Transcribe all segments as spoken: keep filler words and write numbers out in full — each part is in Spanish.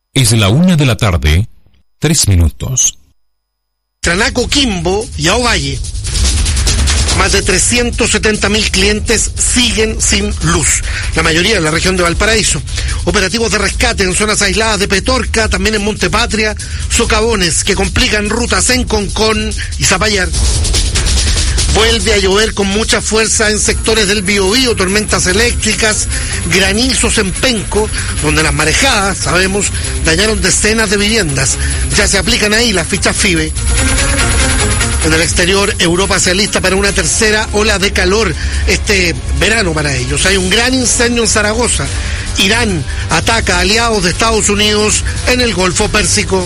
Es la una de la tarde, tres minutos. Tranaco, Quimbo y Ovalle. Más de trescientos setenta mil clientes siguen sin luz, la mayoría en la región de Valparaíso. Operativos de rescate en zonas aisladas de Petorca, también en Montepatria, socavones que complican rutas en Concón y Zapallar. Vuelve a llover con mucha fuerza en sectores del Biobío, tormentas eléctricas, granizos en Penco, donde las marejadas, sabemos, dañaron decenas de viviendas. Ya se aplican ahí las fichas FIBE. En el exterior, Europa se alista para una tercera ola de calor este verano para ellos. Hay un gran incendio en Zaragoza. Irán ataca a aliados de Estados Unidos en el Golfo Pérsico.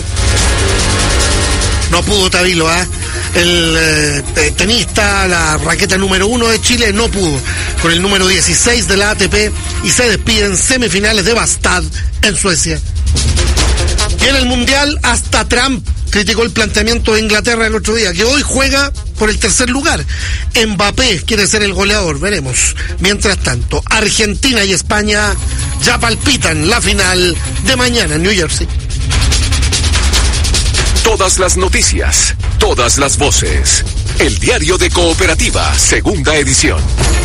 No pudo Tabilo, ¿ah? ¿eh? El eh, tenista, la raqueta número uno de Chile, no pudo con el número dieciséis de la A T P y se despide en semifinales de Bastad en Suecia. Y en el Mundial, hasta Trump criticó el planteamiento de Inglaterra el otro día, que hoy juega por el tercer lugar. Mbappé quiere ser el goleador, veremos. Mientras tanto, Argentina y España ya palpitan la final de mañana en New Jersey. Todas las noticias, todas las voces. El Diario de Cooperativa, segunda edición.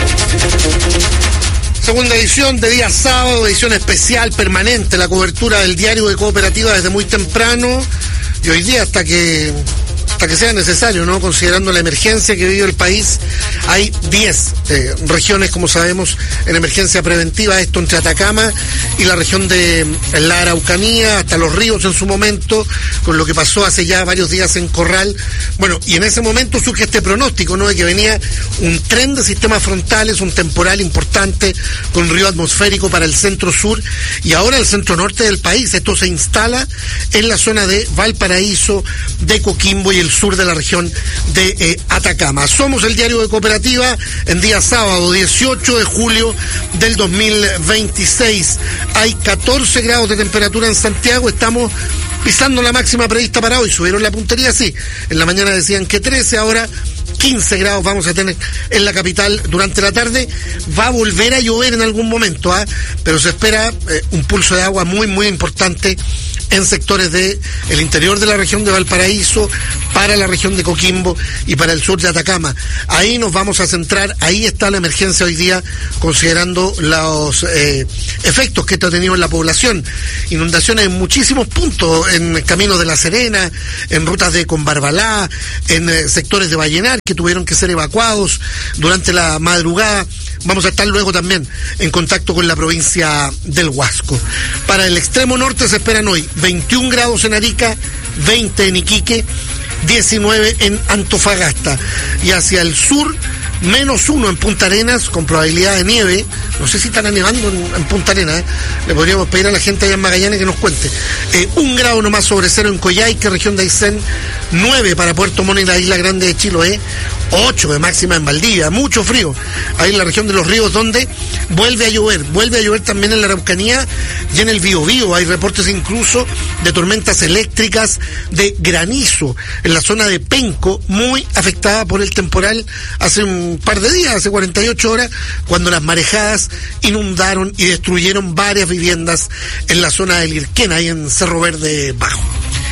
Segunda edición de día sábado, edición especial, permanente, la cobertura del Diario de Cooperativa desde muy temprano y hoy día hasta que hasta que sea necesario, ¿no? Considerando la emergencia que vive el país, hay diez eh, regiones, como sabemos, en emergencia preventiva, esto entre Atacama y la región de la Araucanía, hasta Los Ríos en su momento, con lo que pasó hace ya varios días en Corral. Bueno, y en ese momento surge este pronóstico, ¿no? De que venía un tren de sistemas frontales, un temporal importante con río atmosférico para el centro-sur y ahora el centro-norte del país. Esto se instala en la zona de Valparaíso, de Coquimbo y el sur de la región de eh, Atacama. Somos el Diario de Cooperativa en día sábado, dieciocho de julio del dos mil veintiséis. Hay catorce grados de temperatura en Santiago, estamos pisando la máxima prevista para hoy. Subieron la puntería, sí. En la mañana decían que trece, ahora quince grados vamos a tener en la capital durante la tarde. Va a volver a llover en algún momento, ¿eh? Pero se espera eh, un pulso de agua muy, muy importante en sectores de el interior de la región de Valparaíso, para la región de Coquimbo y para el sur de Atacama. Ahí nos vamos a centrar, ahí está la emergencia hoy día, considerando los eh, efectos que esto ha tenido en la población. Inundaciones en muchísimos puntos, en caminos de La Serena, en rutas de Conbarbalá, en eh, sectores de Vallenar, que tuvieron que ser evacuados durante la madrugada. Vamos a estar luego también en contacto con la provincia del Huasco. Para el extremo norte se esperan hoy veintiún grados en Arica, veinte en Iquique, diecinueve en Antofagasta. Y hacia el sur, menos uno en Punta Arenas, con probabilidad de nieve. No sé si estará nevando en, en Punta Arenas, ¿eh? Le podríamos pedir a la gente allá en Magallanes que nos cuente. Eh, un grado nomás sobre cero en Coyhaique, región de Aysén, nueve para Puerto Montt y la isla grande de Chiloé, ocho de máxima en Valdivia, mucho frío. Ahí en la región de Los Ríos, donde vuelve a llover, vuelve a llover también en la Araucanía y en el Biobío. Hay reportes incluso de tormentas eléctricas, de granizo en la zona de Penco, muy afectada por el temporal hace un par de días, hace cuarenta y ocho horas, cuando las marejadas inundaron y destruyeron varias viviendas en la zona del Irquén, ahí en Cerro Verde Bajo.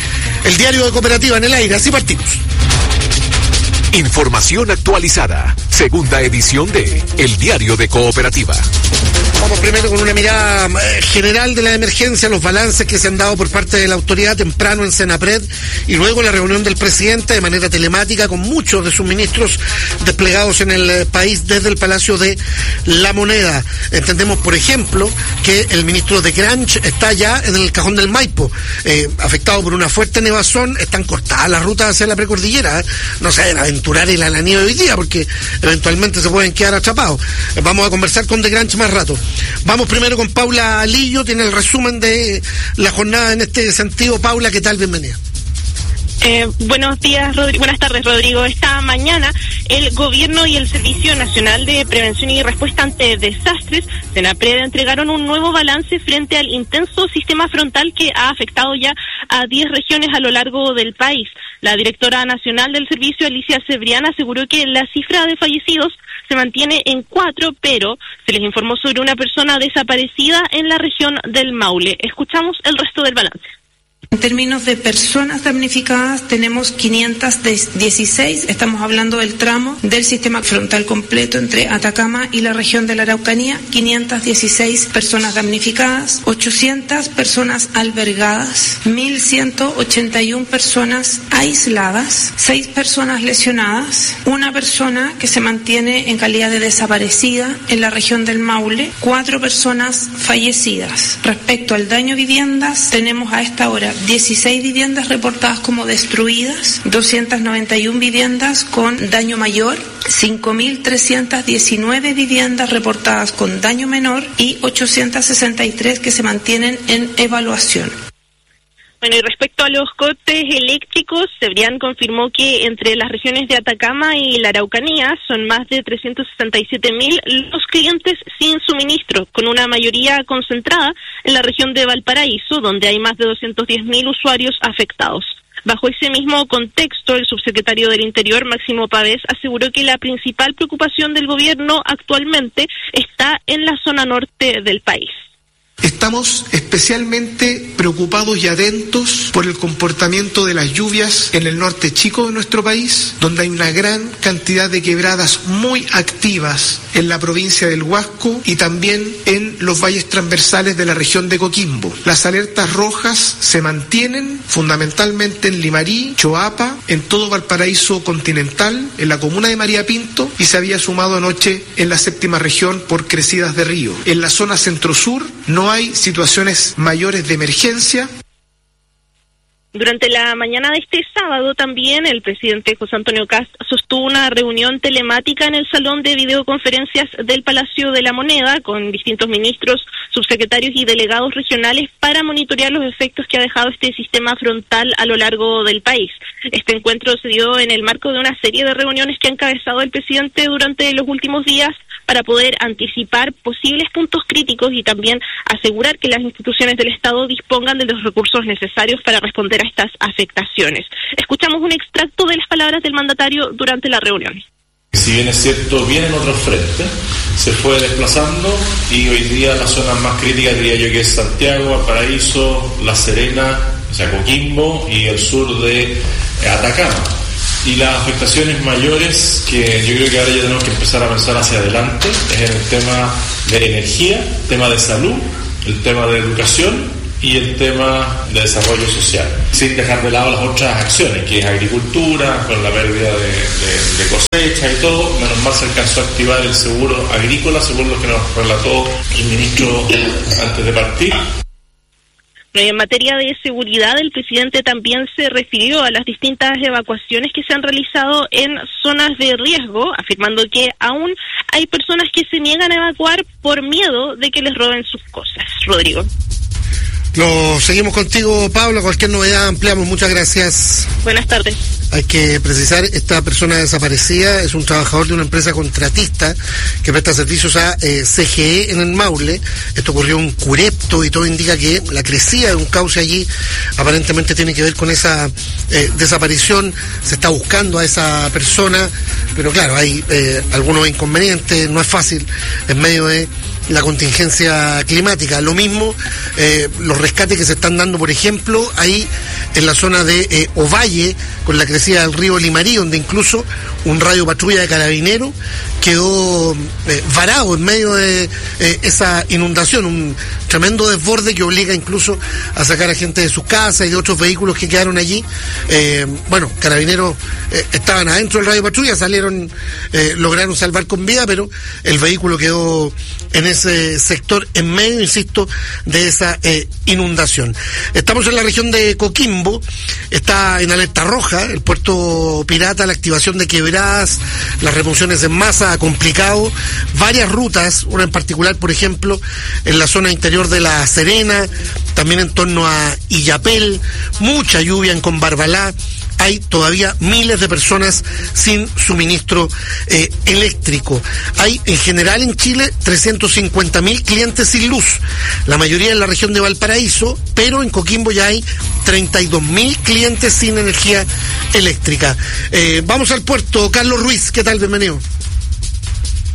El Diario de Cooperativa en el aire, así partimos. Información actualizada, segunda edición de El Diario de Cooperativa. Vamos primero con una mirada general de la emergencia, los balances que se han dado por parte de la autoridad temprano en Senapred y luego la reunión del presidente de manera telemática con muchos de sus ministros desplegados en el país desde el Palacio de la Moneda. Entendemos, por ejemplo, que el ministro de Granch está ya en el Cajón del Maipo, eh, afectado por una fuerte nevazón. Están cortadas las rutas hacia la precordillera, ¿eh? No se deben aventurar en la nieve hoy día porque eventualmente se pueden quedar atrapados. Eh, vamos a conversar con de Granch más rato. Vamos primero con Paula Lillo, tiene el resumen de la jornada en este sentido. Paula, ¿qué tal? Bienvenida. Eh, buenos días, Rodrigo. Buenas tardes, Rodrigo. Esta mañana el Gobierno y el Servicio Nacional de Prevención y Respuesta ante Desastres, Senapred, entregaron un nuevo balance frente al intenso sistema frontal que ha afectado ya a diez regiones a lo largo del país. La directora nacional del servicio, Alicia Cebrián, aseguró que la cifra de fallecidos se mantiene en cuatro, pero se les informó sobre una persona desaparecida en la región del Maule. Escuchamos el resto del balance. En términos de personas damnificadas, tenemos quinientas dieciséis, estamos hablando del tramo del sistema frontal completo entre Atacama y la región de la Araucanía, quinientas dieciséis personas damnificadas, ochocientas personas albergadas, mil ciento ochenta y una personas aisladas, seis personas lesionadas, una persona que se mantiene en calidad de desaparecida en la región del Maule, cuatro personas fallecidas. Respecto al daño a viviendas, tenemos a esta hora dieciséis viviendas reportadas como destruidas, doscientas noventa y una viviendas con daño mayor, cinco mil trescientas diecinueve viviendas reportadas con daño menor y ochocientas sesenta y tres que se mantienen en evaluación. Bueno, y respecto a los cortes eléctricos, Cebrián confirmó que entre las regiones de Atacama y la Araucanía son más de trescientos sesenta y siete mil los clientes sin suministro, con una mayoría concentrada en la región de Valparaíso, donde hay más de doscientos diez mil usuarios afectados. Bajo ese mismo contexto, el subsecretario del Interior, Máximo Pavés, aseguró que la principal preocupación del gobierno actualmente está en la zona norte del país. Estamos especialmente preocupados y atentos por el comportamiento de las lluvias en el norte chico de nuestro país, donde hay una gran cantidad de quebradas muy activas en la provincia del Huasco y también en los valles transversales de la región de Coquimbo. Las alertas rojas se mantienen fundamentalmente en Limarí, Choapa, en todo Valparaíso continental, en la comuna de María Pinto, y se había sumado anoche en la séptima región por crecidas de río. En la zona centro-sur no hay situaciones mayores de emergencia. Durante la mañana de este sábado también el presidente José Antonio Kast sostuvo una reunión telemática en el salón de videoconferencias del Palacio de la Moneda con distintos ministros, subsecretarios y delegados regionales para monitorear los efectos que ha dejado este sistema frontal a lo largo del país. Este encuentro se dio en el marco de una serie de reuniones que ha encabezado el presidente durante los últimos días para poder anticipar posibles puntos críticos y también asegurar que las instituciones del Estado dispongan de los recursos necesarios para responder a estas afectaciones. Escuchamos un extracto de las palabras del mandatario durante la reunión. Si bien es cierto, viene en otro frente, se fue desplazando y hoy día las zonas más críticas diría yo que es Santiago, Valparaíso, La Serena, o sea, Coquimbo y el sur de Atacama. Y las afectaciones mayores que yo creo que ahora ya tenemos que empezar a pensar hacia adelante es en el tema de energía, el tema de salud, el tema de educación y el tema de desarrollo social, sin dejar de lado las otras acciones, que es agricultura, con la pérdida de, de, de cosecha y todo. Menos mal se alcanzó a activar el seguro agrícola, según lo que nos relató el ministro antes de partir. En materia de seguridad, el presidente también se refirió a las distintas evacuaciones que se han realizado en zonas de riesgo, afirmando que aún hay personas que se niegan a evacuar por miedo de que les roben sus cosas. Rodrigo. Lo seguimos contigo, Pablo. Cualquier novedad ampliamos. Muchas gracias. Buenas tardes. Hay que precisar, esta persona desaparecida es un trabajador de una empresa contratista que presta servicios a eh, C G E en el Maule. Esto ocurrió en Curepto y todo indica que la crecida de un cauce allí aparentemente tiene que ver con esa eh, desaparición. Se está buscando a esa persona, pero claro, hay eh, algunos inconvenientes. No es fácil en medio de la contingencia climática. Lo mismo, eh, los rescates que se están dando, por ejemplo, ahí en la zona de eh, Ovalle, con la crecida del río Limarí, donde incluso un radio patrulla de carabineros quedó eh, varado en medio de eh, esa inundación, un tremendo desborde que obliga incluso a sacar a gente de sus casas y de otros vehículos que quedaron allí. Eh, bueno, carabineros eh, estaban adentro del radio patrulla, salieron, eh, lograron salvar con vida, pero el vehículo quedó en ese sector en medio, insisto, de esa eh, inundación. Estamos en la región de Coquimbo, está en alerta roja el puerto pirata, la activación de quebradas, las remociones en masa ha complicado varias rutas, una en particular, por ejemplo, en la zona interior de La Serena, también en torno a Illapel, mucha lluvia en Conbarbalá. Hay todavía miles de personas sin suministro eh, eléctrico. Hay en general en Chile trescientos cincuenta mil clientes sin luz, la mayoría en la región de Valparaíso, pero en Coquimbo ya hay treinta y dos mil clientes sin energía eléctrica. Eh, vamos al puerto. Carlos Ruiz, ¿qué tal? Bienvenido.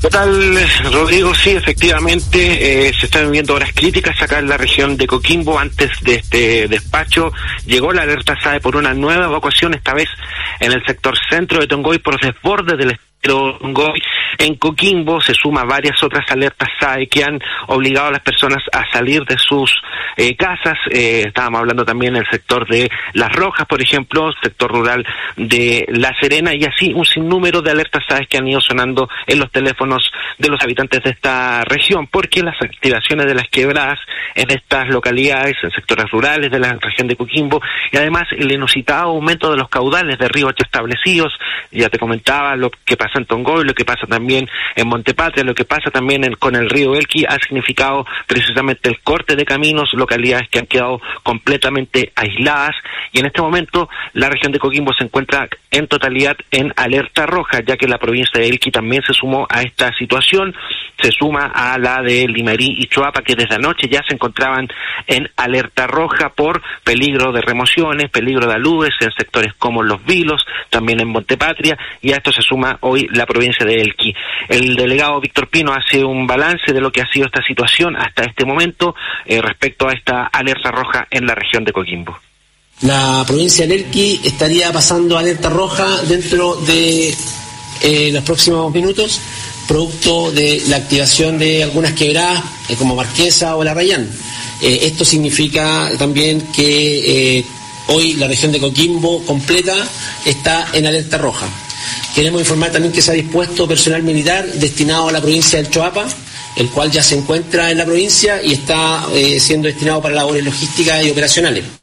¿Qué tal, Rodrigo? Sí, efectivamente, eh, se están viviendo horas críticas acá en la región de Coquimbo. Antes de este despacho llegó la alerta S A E por una nueva evacuación, esta vez en el sector centro de Tongoy por desbordes del estero Tongoy. En Coquimbo se suman varias otras alertas S A E que han obligado a las personas a salir de sus eh, casas. Eh, estábamos hablando también del sector de Las Rojas, por ejemplo, sector rural de La Serena, y así un sinnúmero de alertas S A E que han ido sonando en los teléfonos de los habitantes de esta región, porque las activaciones de las quebradas en estas localidades, en sectores rurales de la región de Coquimbo, y además el inusitado aumento de los caudales de ríos ya establecidos. Ya te comentaba lo que pasa en Tongoy, lo que pasa también en Montepatria, lo que pasa también en, con el río Elqui, ha significado precisamente el corte de caminos, localidades que han quedado completamente aisladas, y en este momento la región de Coquimbo se encuentra en totalidad en alerta roja, ya que la provincia de Elqui también se sumó a esta situación, se suma a la de Limarí y Choapa, que desde anoche ya se encontraban en alerta roja por peligro de remociones, peligro de aludes en sectores como Los Vilos, también en Montepatria, y a esto se suma hoy la provincia de Elqui. El delegado Víctor Pino hace un balance de lo que ha sido esta situación hasta este momento eh, respecto a esta alerta roja en la región de Coquimbo. La provincia de Elqui estaría pasando alerta roja dentro de eh, los próximos minutos, producto de la activación de algunas quebradas eh, como Marquesa o La Rayán. Eh, esto significa también que eh, hoy la región de Coquimbo completa está en alerta roja. Queremos informar también que se ha dispuesto personal militar destinado a la provincia del Choapa, el cual ya se encuentra en la provincia y está eh, siendo destinado para labores logísticas y operacionales.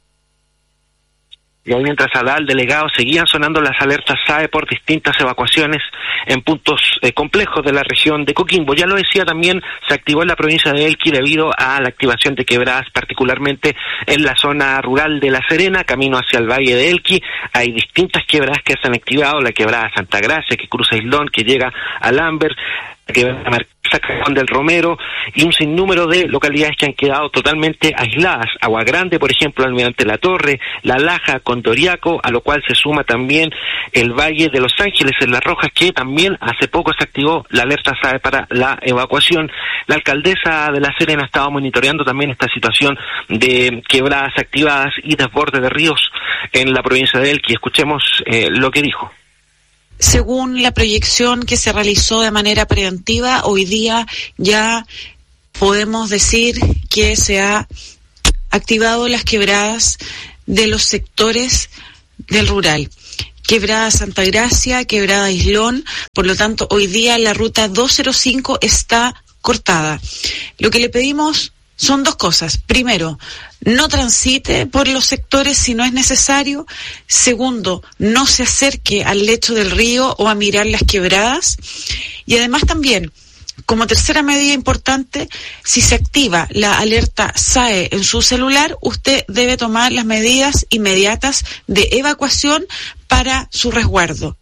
Y hoy, mientras hablaba el delegado, seguían sonando las alertas S A E por distintas evacuaciones en puntos eh, complejos de la región de Coquimbo. Ya lo decía también, se activó en la provincia de Elqui debido a la activación de quebradas, particularmente en la zona rural de La Serena, camino hacia el valle de Elqui. Hay distintas quebradas que se han activado, la quebrada Santa Gracia, que cruza Islón, que llega a Lambert, la quebrada Marquesa, Cajón del Romero, y un sinnúmero de localidades que han quedado totalmente aisladas. Agua Grande, por ejemplo, Almirante La Torre, La Laja, Condoriaco, a lo cual se suma también el Valle de Los Ángeles, en Las Rojas, que también hace poco se activó la alerta S A E para la evacuación. La alcaldesa de La Serena ha estado monitoreando también esta situación de quebradas activadas y desbordes de ríos en la provincia de Elqui. Escuchemos eh, lo que dijo. Según la proyección que se realizó de manera preventiva, hoy día ya podemos decir que se ha activado las quebradas de los sectores del rural. Quebrada Santa Gracia, Quebrada Islón, por lo tanto hoy día la ruta doscientos cinco está cortada. Lo que le pedimos son dos cosas. Primero, no transite por los sectores si no es necesario. Segundo, no se acerque al lecho del río o a mirar las quebradas. Y además también, como tercera medida importante, si se activa la alerta S A E en su celular, usted debe tomar las medidas inmediatas de evacuación para su resguardo.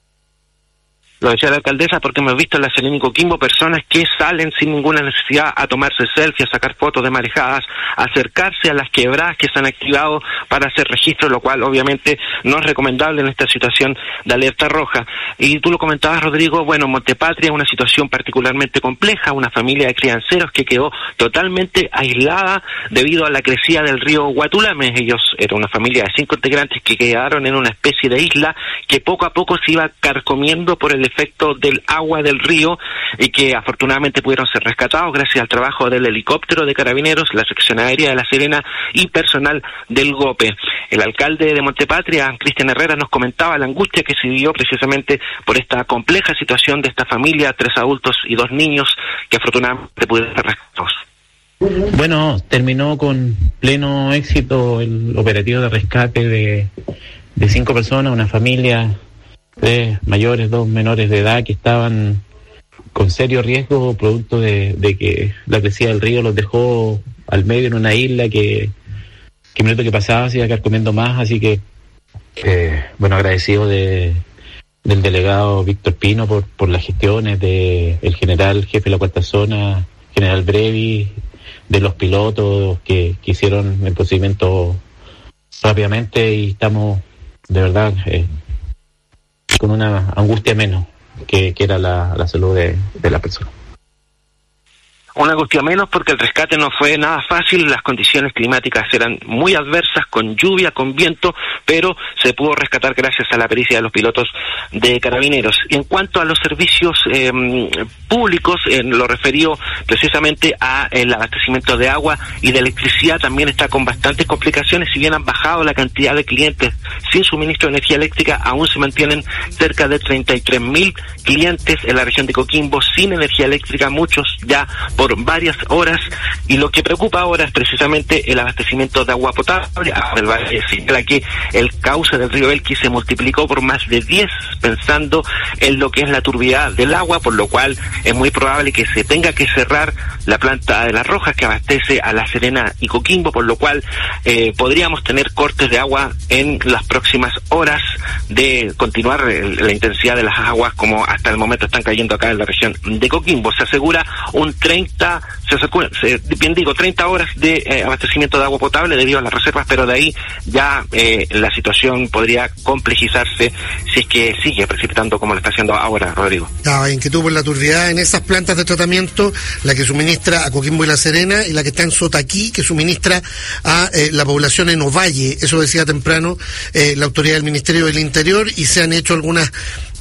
Lo decía la alcaldesa porque hemos visto en La Serena y Coquimbo personas que salen sin ninguna necesidad a tomarse selfies, a sacar fotos de marejadas, a acercarse a las quebradas que se han activado para hacer registro, lo cual obviamente no es recomendable en esta situación de alerta roja. Y tú lo comentabas, Rodrigo, bueno, Montepatria es una situación particularmente compleja, una familia de crianceros que quedó totalmente aislada debido a la crecida del río Guatulame. Ellos eran una familia de cinco integrantes que quedaron en una especie de isla que poco a poco se iba carcomiendo por el efecto del agua del río y que afortunadamente pudieron ser rescatados gracias al trabajo del helicóptero de Carabineros, la sección aérea de La Serena y personal del GOPE. El alcalde de Montepatria, Cristian Herrera, nos comentaba la angustia que se vivió precisamente por esta compleja situación de esta familia, tres adultos y dos niños que afortunadamente pudieron ser rescatados. Bueno, terminó con pleno éxito el operativo de rescate de, de cinco personas, una familia, tres mayores, dos menores de edad que estaban con serio riesgo producto de, de que la crecida del río los dejó al medio en una isla que, que minuto que pasaba se iba carcomiendo más, así que eh, bueno, agradecido de del delegado Víctor Pino por, por las gestiones, de el general jefe de la cuarta zona, general Brevi, de los pilotos que, que hicieron el procedimiento rápidamente, y estamos de verdad eh, con una angustia menos que, que era la, la salud de, de la persona. Una angustia menos porque el rescate no fue nada fácil, las condiciones climáticas eran muy adversas, con lluvia, con viento, pero se pudo rescatar gracias a la pericia de los pilotos de Carabineros. Y en cuanto a los servicios eh, públicos, en lo referido precisamente a el abastecimiento de agua y de electricidad, también está con bastantes complicaciones. Si bien han bajado la cantidad de clientes sin suministro de energía eléctrica, aún se mantienen cerca de treinta y tres mil clientes en la región de Coquimbo sin energía eléctrica, muchos ya por varias horas, y lo que preocupa ahora es precisamente el abastecimiento de agua potable. El Valle señala que el cauce del río Elqui se multiplicó por más de diez, pensando en lo que es la turbidez del agua, por lo cual es muy probable que se tenga que cerrar la planta de Las Rojas que abastece a La Serena y Coquimbo, por lo cual eh, podríamos tener cortes de agua en las próximas horas de continuar el, la intensidad de las aguas como hasta el momento están cayendo acá en la región de Coquimbo. Se asegura un treinta, se asegura, se, bien digo, treinta horas de eh, abastecimiento de agua potable debido a las reservas, pero de ahí ya eh, la situación podría complejizarse si es que sigue precipitando como lo está haciendo ahora, Rodrigo. Ah, inquietud por la turbidez en esas plantas de tratamiento, la que suministra a Coquimbo y La Serena, y la que está en Sotaquí, que suministra a eh, la población en Ovalle. Eso decía temprano eh, la autoridad del Ministerio del Interior, y se han hecho algunas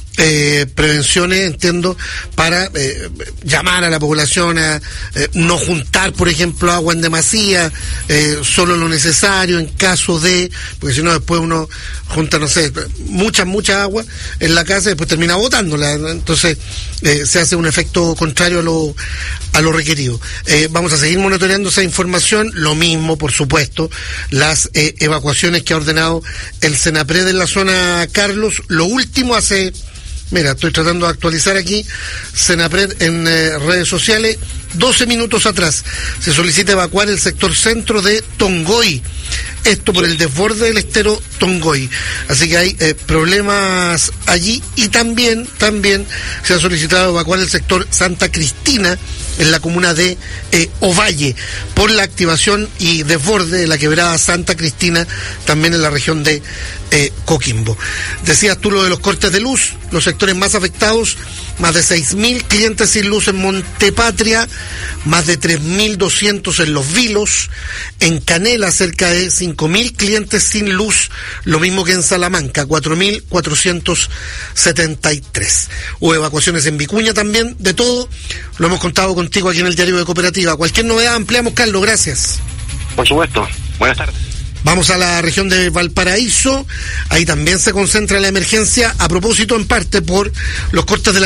Eh, prevenciones, entiendo, para eh, llamar a la población a eh, no juntar, por ejemplo, agua en demasía, eh, solo lo necesario en caso de, porque si no después uno junta, no sé, mucha, mucha agua en la casa y después termina botándola, entonces eh, se hace un efecto contrario a lo, a lo requerido. Eh, vamos a seguir monitoreando esa información, lo mismo, por supuesto, las eh, evacuaciones que ha ordenado el Senapred en la zona Carlos. Lo último hace... Mira, estoy tratando de actualizar aquí, Senapred en eh, redes sociales, doce minutos atrás, se solicita evacuar el sector centro de Tongoy, esto por el desborde del estero Tongoy, así que hay eh, problemas allí, y también, también se ha solicitado evacuar el sector Santa Cristina, en la comuna de eh, Ovalle, por la activación y desborde de la quebrada Santa Cristina, también en la región de eh, Coquimbo. Decías tú lo de los cortes de luz, los sectores más afectados, más de seis mil clientes sin luz en Montepatria, más de tres mil doscientos en Los Vilos, en Canela cerca de cinco mil clientes sin luz, lo mismo que en Salamanca, cuatro mil cuatrocientos setenta y tres. Hubo evacuaciones en Vicuña también, de todo, lo hemos contado contigo aquí en el Diario de Cooperativa. Cualquier novedad ampliamos, Carlos, gracias. Por supuesto, buenas tardes. Vamos a la región de Valparaíso, ahí también se concentra la emergencia, a propósito en parte por los cortes de la